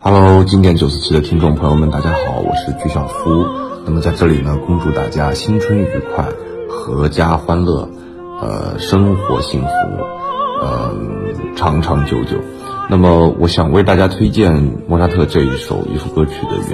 Hello，经典947的听众朋友们，大家好，我是鞠晓夫。那么在这里呢，恭祝大家新春愉快，阖家欢乐，生活幸福，长长久久。那么我想为大家推荐莫扎特这一首歌曲的